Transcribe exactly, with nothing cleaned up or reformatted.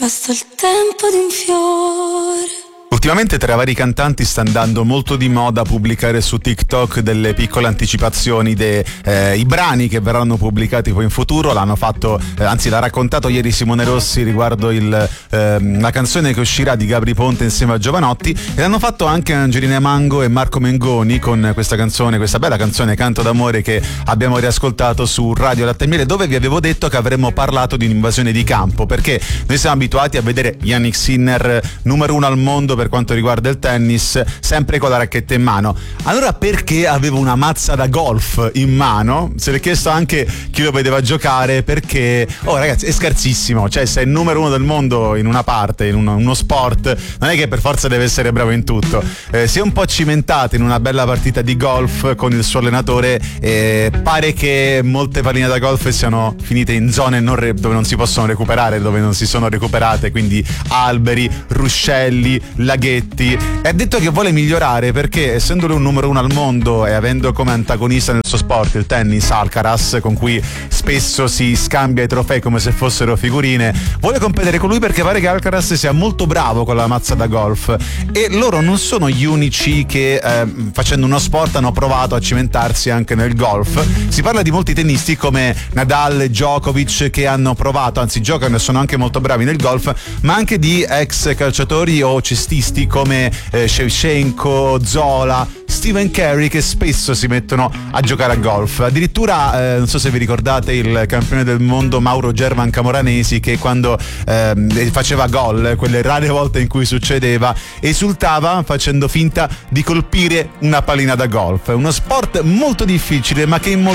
basta il tempo di un fiore. Ultimamente tra vari cantanti sta andando molto di moda pubblicare su TikTok delle piccole anticipazioni dei eh, brani che verranno pubblicati poi in futuro. L'hanno fatto, eh, anzi l'ha raccontato ieri Simone Rossi riguardo il, eh, la canzone che uscirà di Gabry Ponte insieme a Giovanotti, e l'hanno fatto anche Angelina Mango e Marco Mengoni con questa canzone, questa bella canzone Canto d'amore che abbiamo riascoltato su Radio Latte e Miele, dove vi avevo detto che avremmo parlato di un'invasione di campo, perché noi siamo abituati a vedere Jannik Sinner numero uno al mondo per quanto riguarda il tennis, sempre con la racchetta in mano. Allora perché avevo una mazza da golf in mano? Se l'è chiesto anche chi lo vedeva giocare, perché oh ragazzi è scarsissimo, cioè se è il numero uno del mondo in una parte, in uno, uno sport, non è che per forza deve essere bravo in tutto. Eh, si è un po' cimentato in una bella partita di golf con il suo allenatore, e pare che molte palline da golf siano finite in zone non re- dove non si possono recuperare, dove non si sono recuperate, quindi alberi, ruscelli, laghetti. E ha detto che vuole migliorare perché, essendo lui un numero uno al mondo e avendo come antagonista nel suo sport il tennis Alcaraz, con cui spesso si scambia i trofei come se fossero figurine, vuole competere con lui perché pare che Alcaraz sia molto bravo con la mazza da golf. E loro non sono gli unici che eh, facendo uno sport hanno provato a cimentarsi anche nel golf. Si parla di molti tennisti come Nadal e Djokovic che hanno provato, anzi giocano e sono anche molto bravi nel golf, ma anche di ex calciatori o cestisti come eh, Shevchenko, Zola, Stephen Curry, che spesso si mettono a giocare a golf. Addirittura eh, non so se vi ricordate il campione del mondo Mauro German Camoranesi, che quando eh, faceva gol, quelle rare volte in cui succedeva, esultava facendo finta di colpire una pallina da golf. Uno sport molto difficile ma che in molti